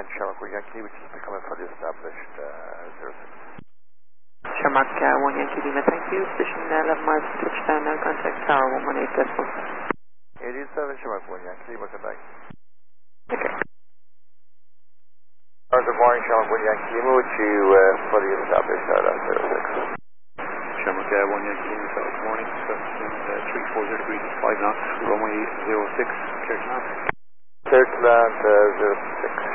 Shamrock Yankee, which is becoming fully established, 06. Shamrock 1 Yankee Lima, thank you. Station 11 miles to touchdown, now contact tower 118.1. 87 Shamrock 1 Yankee, welcome back. Okay. Good morning, Shamrock 1 Yankee Lima, which you fully established out at 06. Shamrock 1 Yankee Lima, good morning. Wind 340 degrees, 5 knots, runway 06, clear to land. Clear to land 06.